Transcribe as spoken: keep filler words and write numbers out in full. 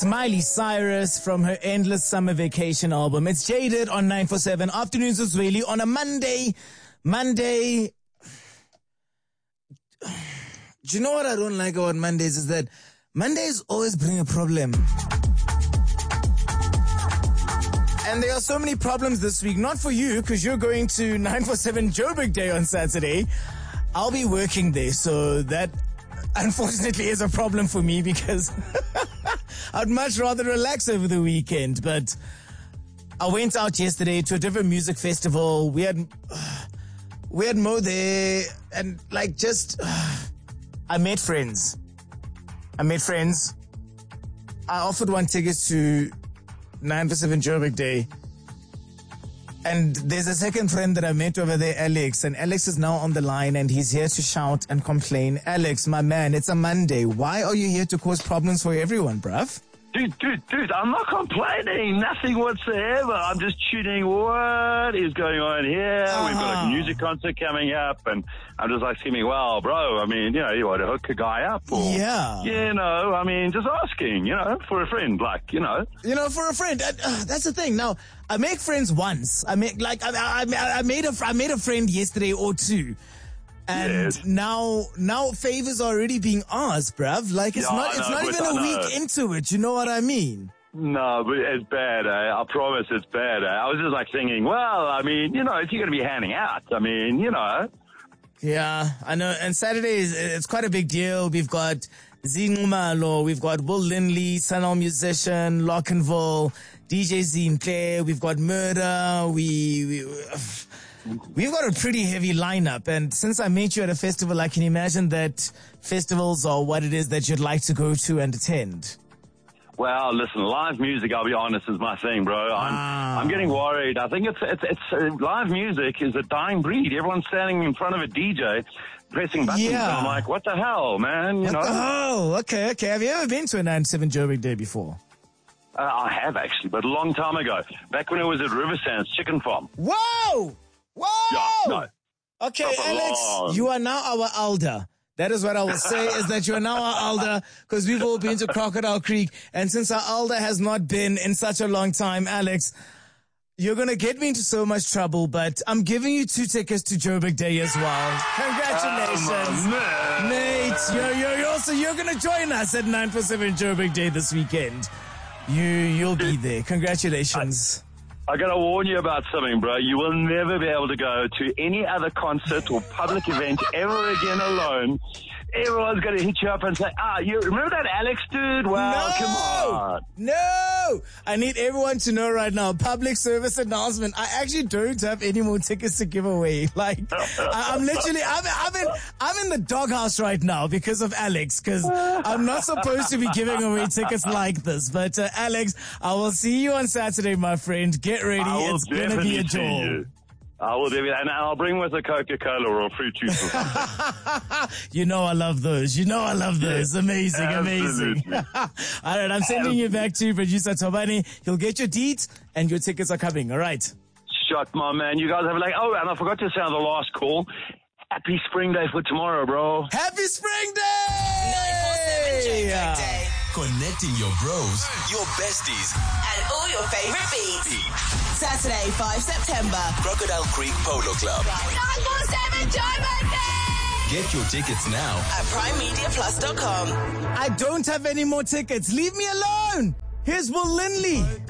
Miley Cyrus from her Endless Summer Vacation album. It's Jaded on nine four seven. Afternoons with Zweli on a Monday. Monday. Do you know what I don't like about Mondays is that Mondays always bring a problem. And there are so many problems this week. Not for you, because you're going to nine four seven Joburg Day on Saturday. I'll be working there, so that unfortunately is a problem for me because I'd much rather relax over the weekend. But I went out yesterday to a different music festival. We had we had Mo there, and like just I made friends. I made friends. I offered one tickets to nine four seven Joburg Day. And there's a second friend that I met over there, Alex. And Alex is now on the line and he's here to shout and complain. Alex, my man, it's a Monday. Why are you here to cause problems for everyone, bruv? Dude, dude, dude, I'm not complaining. Nothing whatsoever. I'm just tuning what is going on here. Uh-huh. We've got a music concert coming up, and I'm just like screaming, well, bro, I mean, you know, you want to hook a guy up? Or, yeah. You know, I mean, just asking, you know, for a friend, like, you know. You know, for a friend. Uh, uh, that's the thing. Now, I make friends once. I make, like, I, I, I, made a, I made a friend yesterday or two. And yes. now, now favors are already being asked, bruv. Like, it's yeah, not, it's know, not even a week into it. You know what I mean? No, but it's bad, eh? I promise it's bad, eh? I was just like thinking, well, I mean, you know, if you're going to be handing out, I mean, you know. Yeah, I know. And Saturday is, it's quite a big deal. We've got Zinumalo, we've got Will Lindley, Sanal musician, Lockenville, D J Zinhle, we've got Murder, we, we We've got a pretty heavy lineup, and since I met you at a festival, I can imagine that festivals are what it is that you'd like to go to and attend. Well, listen, live music, I'll be honest, is my thing, bro. I'm, ah. I'm getting worried. I think it's, it's, it's, uh, live music is a dying breed. Everyone's standing in front of a D J, pressing buttons, yeah. and I'm like, what the hell, man, you what know? Oh, okay, okay. Have you ever been to a nine seven Joburg Day before? Uh, I have, actually, but a long time ago. Back when it was at River Sands Chicken Farm. Whoa! Whoa! Yeah, no. Okay, Alex, long. You are now our elder. That is what I will say, is that you are now our elder, because we've all been to Crocodile Creek, and since our elder has not been in such a long time, Alex, you're going to get me into so much trouble, but I'm giving you two tickets to Joburg Day as well. Congratulations. Um, Mate, you're, you're, you're also, you're going to join us at nine four seven Joburg Day this weekend. You, you'll be there. Congratulations. I- I gotta warn you about something, bro. You will never be able to go to any other concert or public event ever again alone. Everyone's gonna hit you up and say, ah, you remember that Alex dude? Well, no! come on. No! I need everyone to know right now, public service announcement. I actually don't have any more tickets to give away. Like, I, I'm literally, I'm, I'm in, I'm in the doghouse right now because of Alex, because I'm not supposed to be giving away tickets like this. But uh, Alex, I will see you on Saturday, my friend. Get ready. It's gonna be a joy. I will do it, and I'll bring with a Coca-Cola or a fruit juice or something. You know I love those. You know I love those. Amazing, amazing. All right, I'm sending you back to producer Tobani. He'll get your deets, and your tickets are coming. All right. Shut, my man. You guys have like, oh, and I forgot to sound the last call. Happy Spring Day for tomorrow, bro. Happy Spring Day! nine four seven Joburg Day. Connecting your bros, your besties, and all your favorite beats. Saturday, the fifth of September. Crocodile Creek Polo Club. nine four seven Joburg Day. Get your tickets now at prime media plus dot com. I don't have any more tickets. Leave me alone. Here's Will Lindley.